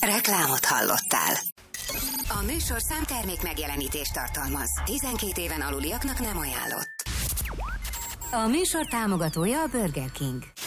Reklámot hallottál. A műsorszám termék megjelenítést tartalmaz. 12 éven aluliaknak nem ajánlott. A műsor támogatója a Burger King.